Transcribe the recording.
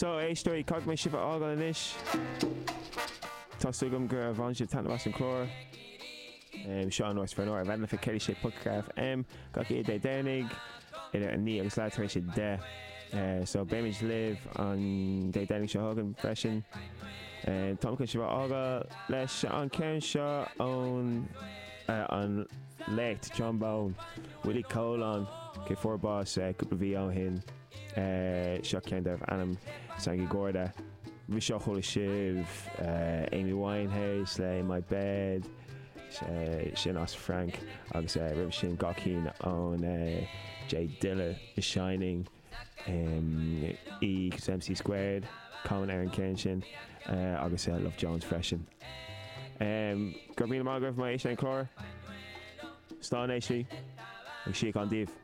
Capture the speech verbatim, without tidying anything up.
So é story cog mé sibh ágal inis. Tású gom gur a bhain sibh tanna bhas an chlór. Um, Sean North for Nora, Van for Kelly Shea Puckcraft M, got a day Denig, in a knee, I was glad to reach it there. Uh, so, Bamage Live on Day Denig Shaw Hogan Freshen. And Tom Can Shiva Aga, Lesh on Karen Shaw on uh, on Late, John Bone, Willie Cole on K four Boss, uh, couple V on him, uh, Shock Kind of Anam Sangi Gorda, Rishaw Holy Shiv, uh, Amy Winehouse, Lay My Bed. Uh, sin as Frank agus uh, rib sin gacín ón uh, Jay Dilla is Shining um, E M C Squared Colin Aaron Kenshin uh, agus uh, Love Jones Freshen um, gur bíon am agrah mai éis an chlór Stán éisi ag siach an díobh